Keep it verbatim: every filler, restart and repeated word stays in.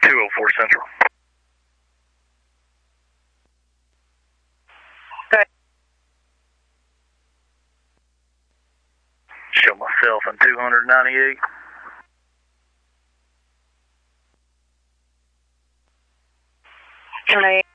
two oh four Central. Okay. Show myself in two ninety-eight. Terminate.